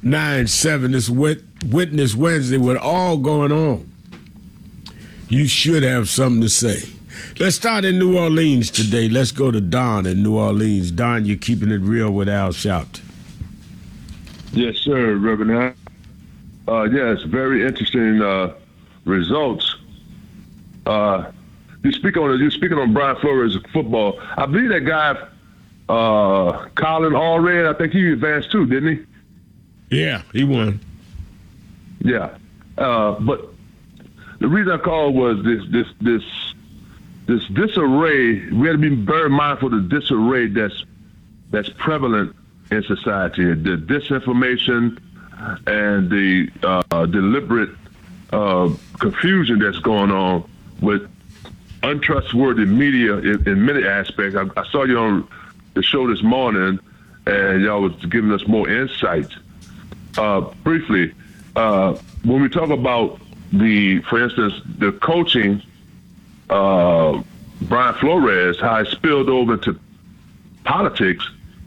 9-7. This Witness Wednesday with all going on. You should have something to say. Let's start in New Orleans today. Let's go to Don in New Orleans. Don, you're keeping it real with Al Sharpton. Yes, sir, Reverend. Yes, very interesting results. You're speaking on Brian Flores football. I believe that guy, Colin Allred, I think he advanced too, didn't he? Yeah, he won. Yeah, but the reason I called was this disarray. We have to be very mindful of the disarray that's prevalent in society. The disinformation and the deliberate confusion that's going on with untrustworthy media in many aspects. I saw you on the show this morning, and y'all was giving us more insight. Briefly, when we talk about for instance, the coaching, Brian Flores, how it spilled over to politics.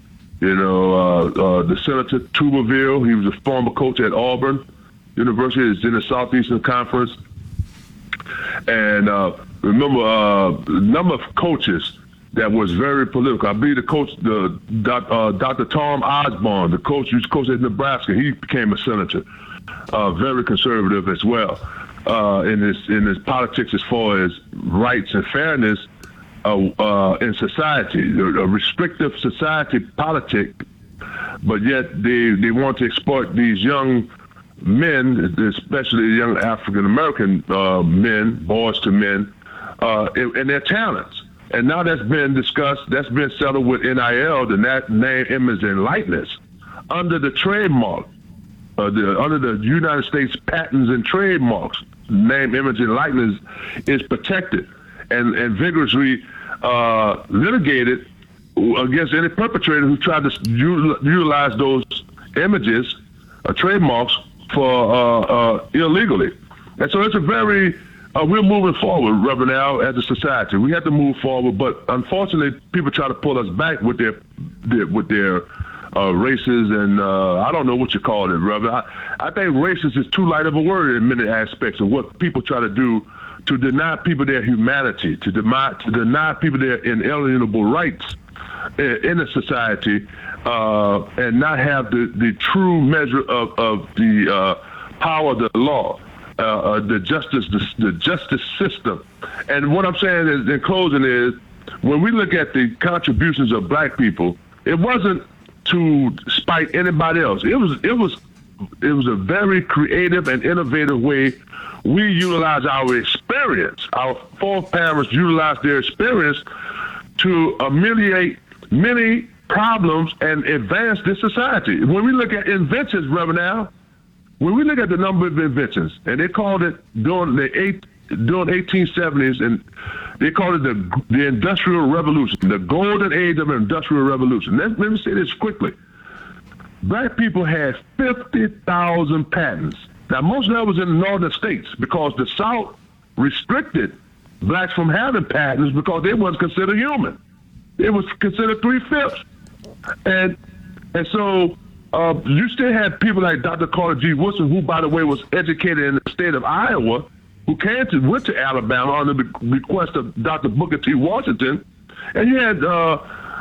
The Senator Tuberville, he was a former coach at Auburn University, is in the Southeastern Conference. And remember, the number of coaches that was very political. I believe the coach, Dr. Tom Osborne, the coach who's coach at Nebraska, he became a senator. Very conservative as well in his politics as far as rights and fairness in society, a restrictive society politic, but yet they want to exploit these young men, especially young African American men, boys to men, and their talents. And now that's been discussed, that's been settled with NIL, the name, image, and likeness, under the trademark, under the United States Patents and Trademarks. Name, image, and likeness is protected and vigorously litigated against any perpetrator who tried to utilize those images, trademarks, for illegally. And so it's a very, we're moving forward, Reverend Al, as a society. We have to move forward, but unfortunately, people try to pull us back with their races, and I don't know what you call it, Reverend. I think racist is too light of a word in many aspects of what people try to do to deny people their humanity, to deny people their inalienable rights in a society, and not have the true measure of the power of the law, the justice system. And what I'm saying is, in closing, is when we look at the contributions of black people, it wasn't to spite anybody else. It was a very creative and innovative way we utilize our experience. Our foreparents utilized their experience to ameliorate many problems and advance this society. When we look at inventions, Reverend Al, when we look at the number of inventions, and they called it during the 1870s, and they called it the Industrial Revolution, the golden age of Industrial Revolution. Let me say this quickly. Black people had 50,000 patents. Now, most of that was in the northern states because the South restricted blacks from having patents because they wasn't considered human. It was considered 3/5. And so you still had people like Dr. Carter G. Woodson, who, by the way, was educated in the state of Iowa, who went to Alabama on the request of Dr. Booker T. Washington. And you had the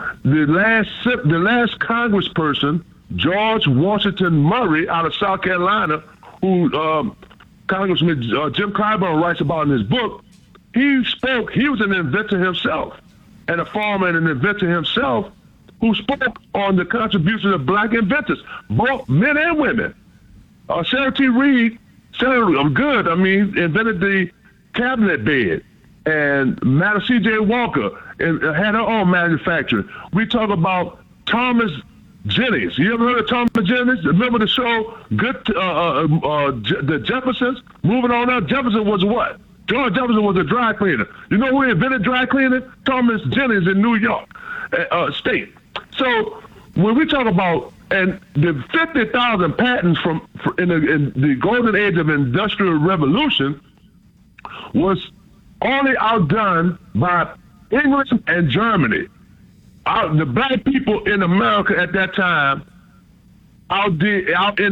last congressperson, George Washington Murray, out of South Carolina, who Congressman Jim Clyburn writes about in his book. He was an inventor himself, and a farmer and an inventor himself, who spoke on the contribution of black inventors, both men and women. Sarah T. Reed, invented the cabinet bed, and Madam C.J. Walker had her own manufacturing. We talk about Thomas Jennings. You ever heard of Thomas Jennings? Remember the show, the Jeffersons? Moving on up, Jefferson was what? George Jefferson was a dry cleaner. You know who invented dry cleaning? Thomas Jennings in New York State. So when we talk about, and the 50,000 patents in the golden age of Industrial Revolution was only outdone by England and Germany. The black people in America at that time out